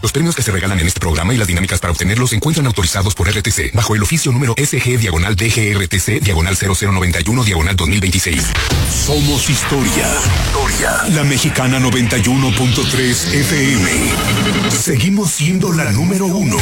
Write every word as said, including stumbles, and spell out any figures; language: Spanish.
Los premios que se regalan en este programa y las dinámicas para obtenerlos se encuentran autorizados por R T C, bajo el oficio número S G diagonal D G R T C diagonal cero cero noventa y uno diagonal dos mil veintiséis. Somos historia. Historia. La Mexicana noventa y uno punto tres F M. Seguimos siendo la número uno.